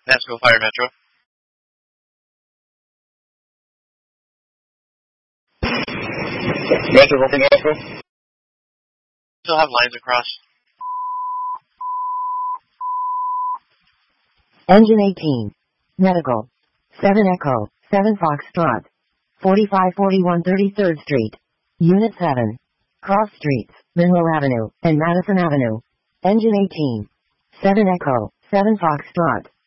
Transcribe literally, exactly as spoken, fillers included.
Nashville Fire Metro. Metro for Nashville. Still have lines across. Engine eighteen. Medical. seven Echo, seven Foxtrot. forty-five forty-one thirty-third Street. Unit seven. Cross Streets, Monroe Avenue, and Madison Avenue. Engine eighteen. seven Echo, seven Foxtrot.